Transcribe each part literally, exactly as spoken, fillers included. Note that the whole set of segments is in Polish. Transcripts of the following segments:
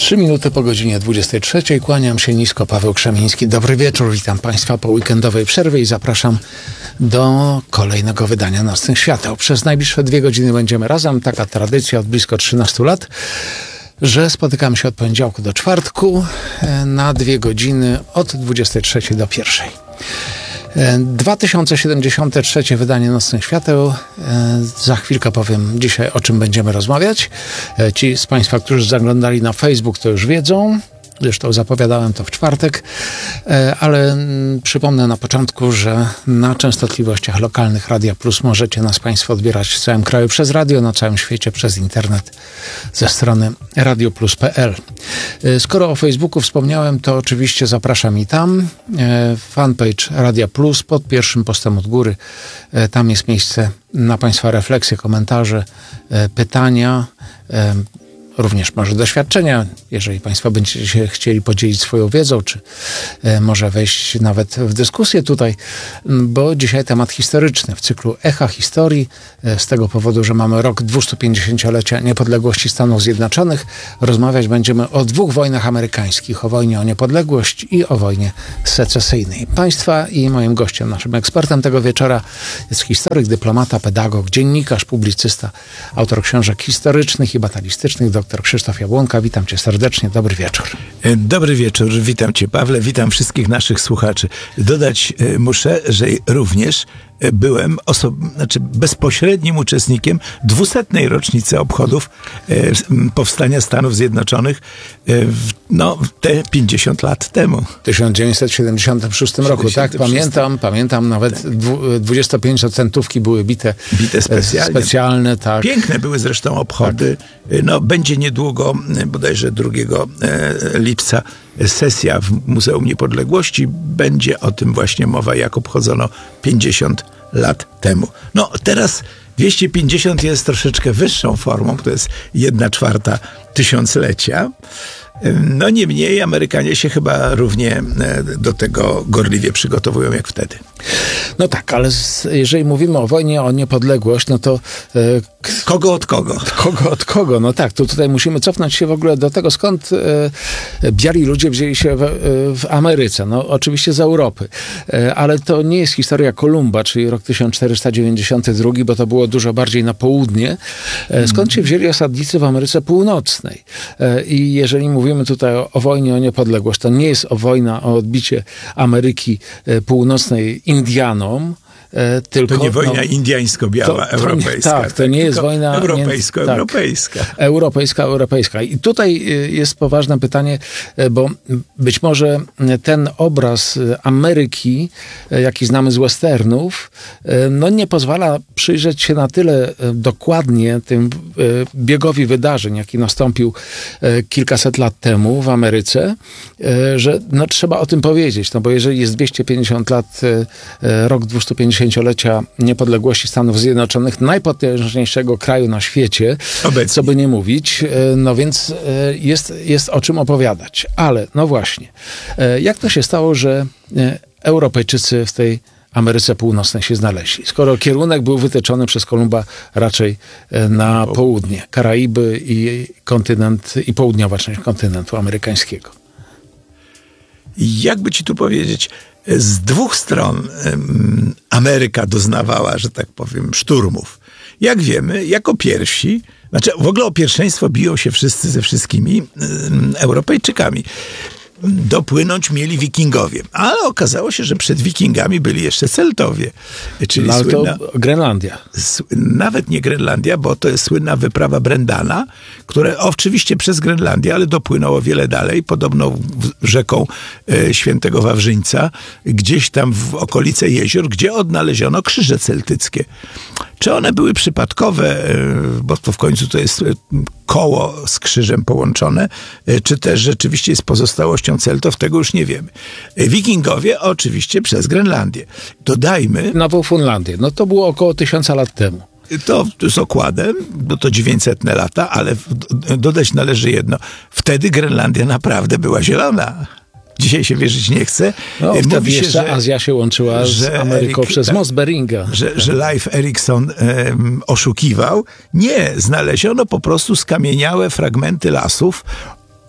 Trzy minuty po godzinie dwudziestej trzeciej. Kłaniam się nisko, Paweł Krzemiński. Dobry wieczór, witam Państwa po weekendowej przerwie i zapraszam do kolejnego wydania Nocnych Świateł. Przez najbliższe dwie godziny będziemy razem. Taka tradycja od blisko trzynastu lat, że spotykamy się od poniedziałku do czwartku na dwie godziny od dwudziestej trzeciej do pierwszej. dwa tysiące siedemdziesiąte trzecie wydanie Nocnych Świateł. Za chwilkę powiem dzisiaj, o czym będziemy rozmawiać. Ci z Państwa, którzy zaglądali na Facebook, to już wiedzą. Zresztą zapowiadałem to w czwartek, ale przypomnę na początku, że na częstotliwościach lokalnych Radia Plus możecie nas Państwo odbierać w całym kraju przez radio, na całym świecie przez internet ze strony radioplus kropka p l. Skoro o Facebooku wspomniałem, to oczywiście zapraszam i tam. Fanpage Radia Plus pod pierwszym postem od góry. Tam jest miejsce na Państwa refleksje, komentarze, pytania, również może doświadczenia, jeżeli Państwo będziecie się chcieli podzielić swoją wiedzą, czy e, może wejść nawet w dyskusję tutaj, bo dzisiaj temat historyczny w cyklu Echa Historii, e, z tego powodu, że mamy rok dwustupięćdziesięciolecia niepodległości Stanów Zjednoczonych. Rozmawiać będziemy o dwóch wojnach amerykańskich, o wojnie o niepodległość i o wojnie secesyjnej. Państwa i moim gościem, naszym ekspertem tego wieczora jest historyk, dyplomata, pedagog, dziennikarz, publicysta, autor książek historycznych i batalistycznych, dr Krzysztof Jabłonka. Witam Cię serdecznie. Dobry wieczór. Dobry wieczór. Witam Cię, Pawle. Witam wszystkich naszych słuchaczy. Dodać muszę, że również byłem oso- znaczy bezpośrednim uczestnikiem dwusetnej rocznicy obchodów e, powstania Stanów Zjednoczonych e, w, no, te pięćdziesiąt lat temu. W tysiąc dziewięćset siedemdziesiątym szóstym roku, tak? Pamiętam, pamiętam nawet tak. dwudziestopięciocentówki były bite, bite specjalnie. specjalne, tak. Piękne były zresztą obchody. Tak. No, będzie niedługo, bodajże drugiego lipca, sesja w Muzeum Niepodległości. Będzie o tym właśnie mowa, jak obchodzono pięćdziesiąt lat temu. No teraz dwieście pięćdziesiąt jest troszeczkę wyższą formą, to jest jedna czwarta tysiąclecia. No niemniej Amerykanie się chyba równie do tego gorliwie przygotowują jak wtedy. No tak, ale z, jeżeli mówimy o wojnie o niepodległość, no to... E, k- kogo od kogo? Kogo od kogo? No tak, to tutaj musimy cofnąć się w ogóle do tego, skąd e, biali ludzie wzięli się w, e, w Ameryce. No oczywiście z Europy, e, ale to nie jest historia Kolumba, czyli rok tysiąc czterysta dziewięćdziesiąty drugi, bo to było dużo bardziej na południe. E, skąd się wzięli osadnicy w Ameryce Północnej? E, I jeżeli mówimy tutaj o, o wojnie o niepodległość, to nie jest o wojna o odbicie Ameryki e, Północnej Indianom, e, tylko... To nie wojna no, indiańsko-biała, to, to europejska. Nie, tak, to nie jest wojna... Europejsko-europejska. Tak, europejska-europejska. I tutaj jest poważne pytanie, bo być może ten obraz Ameryki, jaki znamy z westernów, no nie pozwala przyjrzeć się na tyle dokładnie tym biegowi wydarzeń, jaki nastąpił kilkaset lat temu w Ameryce, że no, trzeba o tym powiedzieć, no bo jeżeli jest dwieście pięćdziesiąt lat, rok dwustupięćdziesięciolecia niepodległości Stanów Zjednoczonych, najpotężniejszego kraju na świecie, obecnie, co by nie mówić, no więc jest, jest o czym opowiadać. Ale no właśnie, jak to się stało, że Europejczycy w tej Ameryce Północnej się znaleźli, skoro kierunek był wytyczony przez Kolumba raczej na południe, Karaiby i kontynent, i południowa część kontynentu amerykańskiego? Jakby ci tu powiedzieć, z dwóch stron Ameryka doznawała, że tak powiem, szturmów. Jak wiemy, jako pierwsi, znaczy w ogóle o pierwszeństwo biją się wszyscy ze wszystkimi Europejczykami. Dopłynąć mieli wikingowie, ale okazało się, że przed wikingami byli jeszcze Celtowie. Czyli no, słynna, to Grenlandia. Nawet nie Grenlandia, bo to jest słynna wyprawa Brendana, które oczywiście przez Grenlandię, ale dopłynęło wiele dalej, podobno rzeką e, Świętego Wawrzyńca, gdzieś tam w okolice jezior, gdzie odnaleziono krzyże celtyckie. Czy one były przypadkowe, e, bo to w końcu to jest koło z krzyżem połączone, e, czy też rzeczywiście jest pozostałością Celtów, tego już nie wiemy. E, Wikingowie oczywiście przez Grenlandię. Dodajmy... Nową Funlandię. No to było około tysiąca lat temu. To z okładem, bo to dziewięćsetne lata, ale dodać należy jedno. Wtedy Grenlandia naprawdę była zielona. Dzisiaj się wierzyć nie chce. No, Mówi wtedy się, jeszcze że, Azja się łączyła z Ameryką Erik, przez tak, most Beringa. Że, że Leif Erikson um, oszukiwał. Nie, znaleziono po prostu skamieniałe fragmenty lasów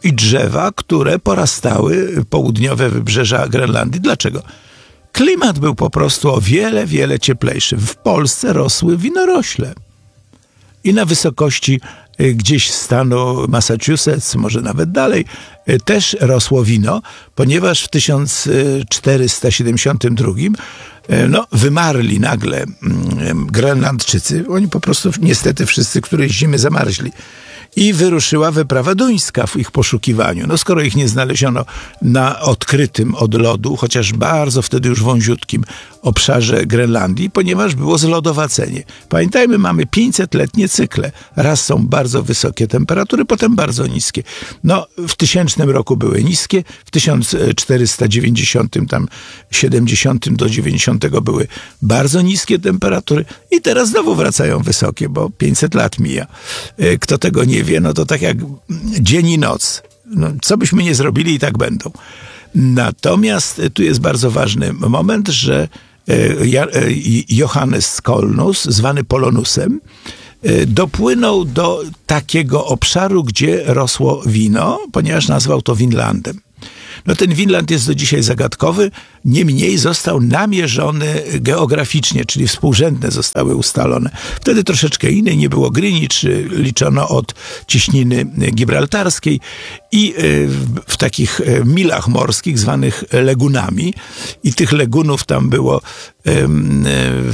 i drzewa, które porastały południowe wybrzeża Grenlandii. Dlaczego? Klimat był po prostu o wiele, wiele cieplejszy. W Polsce rosły winorośle. I na wysokości gdzieś stanu Massachusetts, może nawet dalej, też rosło wino, ponieważ w tysiąc czterysta siedemdziesiątym drugim no, wymarli nagle Grenlandczycy. Oni po prostu niestety wszyscy którejś zimy zamarzli. I wyruszyła wyprawa duńska w ich poszukiwaniu. No skoro ich nie znaleziono na odkrytym od lodu, chociaż bardzo wtedy już wąziutkim obszarze Grenlandii, ponieważ było zlodowacenie. Pamiętajmy, mamy pięćsetletnie cykle. Raz są bardzo wysokie temperatury, potem bardzo niskie. No w tysięcznym roku były niskie, w tysiąc czterysta dziewięćdziesiątym, tam siedemdziesiątym do dziewięćdziesiątego były bardzo niskie temperatury i teraz znowu wracają wysokie, bo pięćset lat mija. Kto tego nie wie, no to tak jak dzień i noc. No, co byśmy nie zrobili i tak będą. Natomiast tu jest bardzo ważny moment, że Johannes Skolnus, zwany Polonusem, dopłynął do takiego obszaru, gdzie rosło wino, ponieważ nazwał to Winlandem. No ten Winland jest do dzisiaj zagadkowy, niemniej został namierzony geograficznie, czyli współrzędne zostały ustalone. Wtedy troszeczkę innej, nie było Greenwich, liczono od cieśniny gibraltarskiej i w takich milach morskich zwanych legunami i tych legunów tam było um,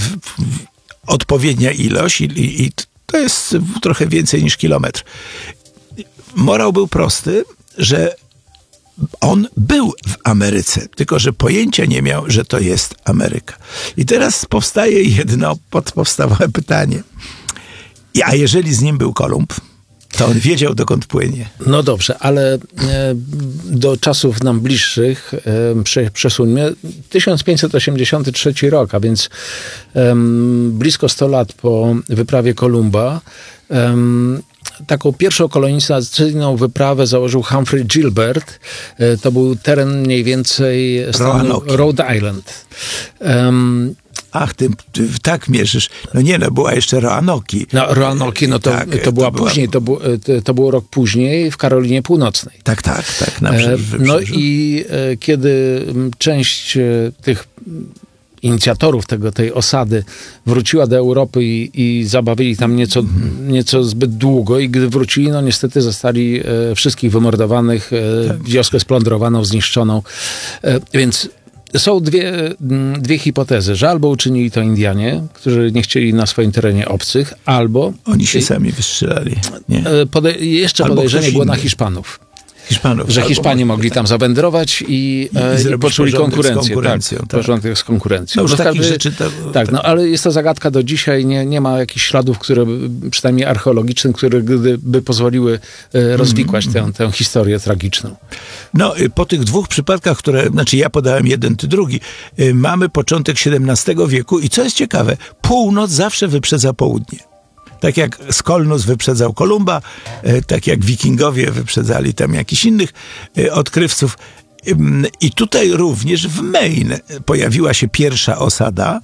odpowiednia ilość i, i to jest trochę więcej niż kilometr. Morał był prosty, że on był w Ameryce, tylko że pojęcia nie miał, że to jest Ameryka. I teraz powstaje jedno podstawowe pytanie. A jeżeli z nim był Kolumb, to on wiedział, dokąd płynie. No dobrze, ale e, do czasów nam bliższych e, prze, przesuńmy. tysiąc pięćset osiemdziesiąty trzeci rok, a więc e, blisko sto lat po wyprawie Kolumba, e, taką pierwszą kolonizacyjną wyprawę założył Humphrey Gilbert. E, to był teren mniej więcej stanu Rhode Island. Um, Ach, ty, ty tak mierzysz. No nie, no była jeszcze Roanoke. No Roanoke, no to, tak, to była to później, była... to, był, to było rok później w Karolinie Północnej. Tak, tak, tak. Na brze- no i e, kiedy część e, tych inicjatorów tego, tej osady wróciła do Europy i, i zabawili tam nieco, mm. nieco zbyt długo i gdy wrócili, no niestety zostali e, wszystkich wymordowanych, e, tak. wioskę splądrowaną, zniszczoną. E, więc są dwie, dwie hipotezy, że albo uczynili to Indianie, którzy nie chcieli na swoim terenie obcych, albo... Oni się i, sami wystrzelali. Nie? Pode- jeszcze albo podejrzenie było inny. na Hiszpanów. Hiszpanów, że Hiszpanie mogli tak. tam zawędrować i, I, i poczuli konkurencję. Z konkurencją, tak, tak. Porządek z konkurencją. No już no, takich rzeczy to, tak, tak, no ale jest to zagadka do dzisiaj. Nie, nie ma jakichś śladów, które, przynajmniej archeologicznych, które by pozwoliły e, rozwikłać mm. tę, tę historię tragiczną. No, po tych dwóch przypadkach, które, znaczy ja podałem jeden, ty drugi, y, mamy początek siedemnastego wieku i co jest ciekawe, północ zawsze wyprzedza południe. Tak jak Skolnus wyprzedzał Kolumba, tak jak Wikingowie wyprzedzali tam jakichś innych odkrywców. I tutaj również w Maine pojawiła się pierwsza osada,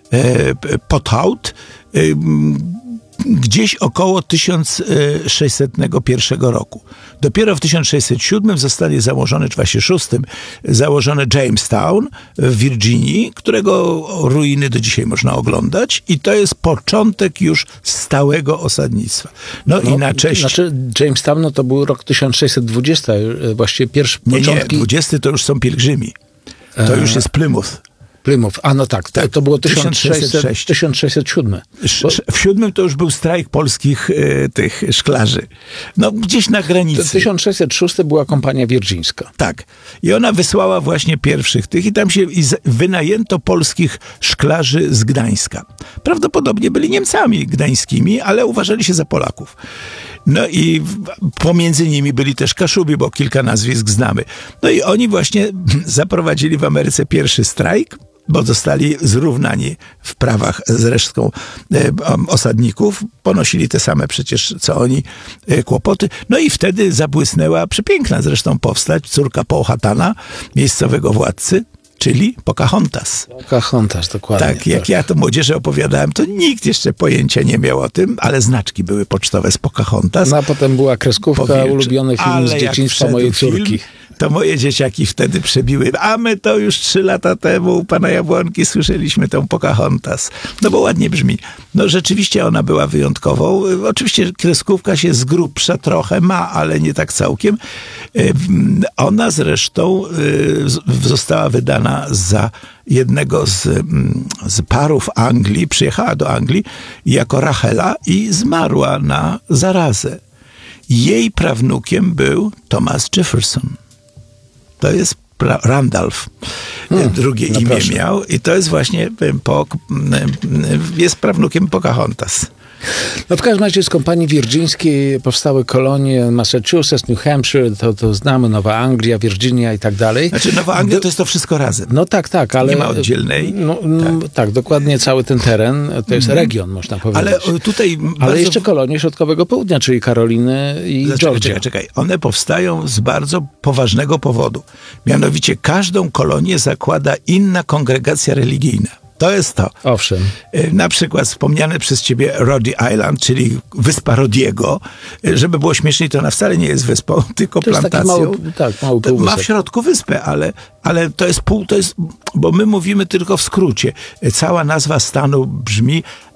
Pothout, gdzieś około tysiąc sześćsetnego pierwszego roku. Dopiero w tysiąc sześćset siódmym zostanie założony, czy właśnie szóstym, założony Jamestown w Virginii, którego ruiny do dzisiaj można oglądać i to jest początek już stałego osadnictwa. No, no i na cześć... Znaczy Jamestown no to był rok tysiąc sześćset dwudziesty, właściwie pierwszy nie, początki... Nie, dwudziesty to już są pielgrzymi. To już jest Plymouth. Plymouth, a no tak, to, to było tysiąc sześćset siedem. Bo... W siódmym to już był strajk polskich y, tych szklarzy. No gdzieś na granicy. To tysiąc sześćset szósty była kompania wirgińska. Tak. I ona wysłała właśnie pierwszych tych i tam się i z, wynajęto polskich szklarzy z Gdańska. Prawdopodobnie byli Niemcami gdańskimi, ale uważali się za Polaków. No i pomiędzy nimi byli też Kaszubi, bo kilka nazwisk znamy. No i oni właśnie zaprowadzili w Ameryce pierwszy strajk, bo zostali zrównani w prawach z resztką e, osadników. Ponosili te same przecież, co oni, e, kłopoty. No i wtedy zabłysnęła przepiękna zresztą postać, córka Powhatana, miejscowego władcy, czyli Pocahontas. Pocahontas, dokładnie. Tak, jak ja to młodzieży opowiadałem, to nikt jeszcze pojęcia nie miał o tym, ale znaczki były pocztowe z Pocahontas. No a potem była kreskówka, Powilczy. ulubiony film Ale z jak dzieciństwa wszedł mojej film, córki. to moje dzieciaki wtedy przebiły, a my to już trzy lata temu u pana Jabłonki słyszeliśmy tę Pocahontas. No bo ładnie brzmi. No rzeczywiście ona była wyjątkową. Oczywiście kreskówka się z grubsza trochę ma, ale nie tak całkiem. Ona zresztą została wydana za jednego z, z parów Anglii, przyjechała do Anglii jako Rachela i zmarła na zarazę. Jej prawnukiem był Thomas Jefferson. To jest pra- Randolph. Hmm, Drugie no imię proszę. miał i to jest właśnie po, jest prawnukiem Pocahontas. No w każdym razie z kompanii wirgińskiej powstały kolonie Massachusetts, New Hampshire, to, to znamy, Nowa Anglia, Virginia i tak dalej. Znaczy Nowa Anglia to jest to wszystko razem. No tak, tak, ale... Nie ma oddzielnej. No, tak. tak, dokładnie cały ten teren to jest region, można powiedzieć. Ale tutaj... Ale bardzo... jeszcze kolonie środkowego południa, czyli Karoliny i Czekaj, Georgia. czekaj, czekaj. One powstają z bardzo poważnego powodu. Mianowicie każdą kolonię zakłada inna kongregacja religijna. To jest to. Owszem. Na przykład wspomniane przez ciebie Rhode Island, czyli wyspa Rodiego. Żeby było śmieszniej, to ona wcale nie jest wyspą, tylko To jest taki plantacją. mały, tak, mały To półwysep. ma w środku wyspę, ale, ale to jest pół, to jest, bo my mówimy tylko w skrócie. Cała nazwa stanu brzmi